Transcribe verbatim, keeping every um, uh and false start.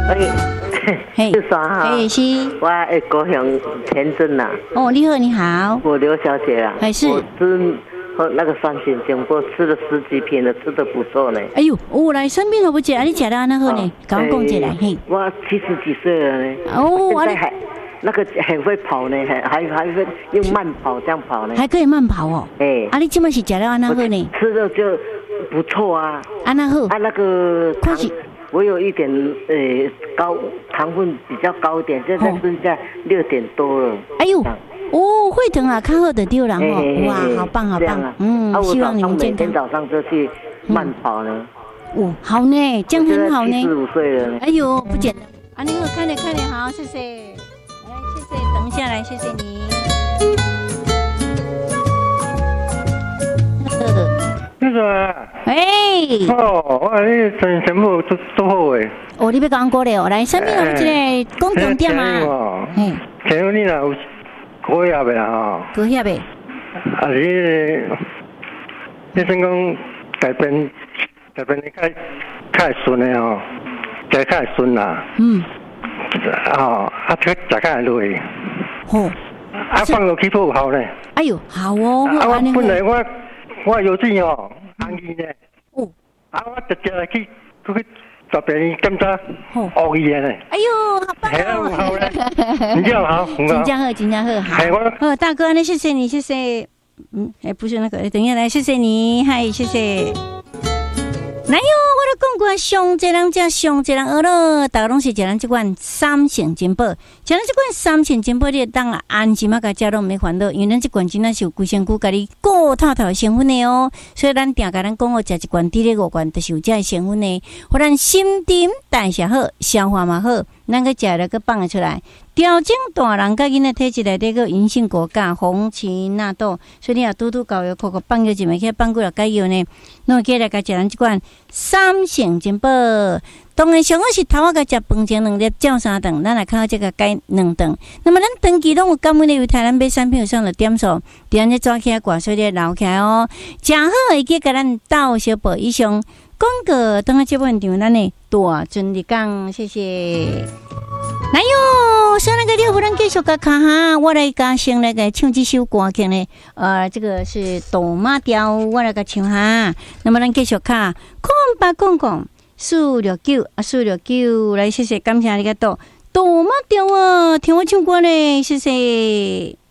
嘿， 是啥哈？ 嘿是， 我诶高雄田镇呐。 哦，你好，你好， 我刘小姐啊。 还是我吃喝那个三鲜煎锅吃了十几片了，吃得不错呢。 哎呦，我来生病了不吃，啊你吃得安那好呢？跟我讲一下嘿。 我七十几岁了呢。 哦， 现在还那个很会跑呢，还还还会用慢跑这样跑呢。 还可以慢跑哦。哎，啊你这么是吃得安那好呢？ 吃了就不错啊。 安那好。 啊那个糖，我有一点呃高糖分比较高一点，现在剩下六点多了。 哎呦。哦，会疼啊，看后的丢了哦，哇，好棒好棒，嗯，希望你们健康。 每天早上就去慢跑呢。 哦，好呢，这样很好呢。 七十五岁了。 哎呦，不简单。啊，你好，看点看点，好，谢谢。来，谢谢，等一下来，谢谢你。 那个。 哎。 哦，我你全全部都都好诶。 哦，你要讲过了，来，什么我们这个讲重点啊？ 嗯。请问你哪有？高血压啦吼， 高血压， 啊你，你算讲改变改变你较较顺的吼，食较顺啦。嗯。哦，啊这个食较落去。好。啊放落去不好呢。 哎呦，好哦。 啊我本来我我有钱哦，安逸呢。哦。啊我直接来去去。这边检查，恶意的呢。哎呦，好棒哦！ 好嘞，真正好， 真正好，真正好。好，哦，大哥，那谢谢你，谢谢。嗯，哎，不是那个，等一下来，谢谢你，嗨，谢谢。哪有？我都讲过，上一人食上一人学咯，大家拢是食咱这款三成金宝，食咱这款三成金宝，你当啊安心啊，甲食拢没烦恼，因为咱这款真正是有规身躯，甲你顾透透成分的哦。所以咱定甲咱讲哦，食一罐滴咧五罐，就是有这个成分的，互咱心肠代谢好，消化嘛好，咱个食了个放得出来。调整大人甲囡仔体质内底个银杏果苷、红荠纳豆，所以你若拄拄搞药，口口放药一枚，去放几落解药呢？侬起来甲食咱即款三成金宝。当然上好是头仔甲食饭前两粒，照三顿，咱来看到这个解两顿。那么咱长期拢有感恩的为台湾买产品有上的点数，伫安尼抓起来挂水咧留起来哦，正好会记甲咱斗小宝以上广告。当下这部现场咱的大尊的讲，谢谢。来哟，上那个六福人继续甲卡哈，我来甲先来个唱这首歌曲呢。呃，这个是豆马调，我来甲唱哈。那么咱继续卡，空八公公四六九啊，四六九，来谢谢，感谢你个豆豆马调啊，听我唱歌呢，谢谢。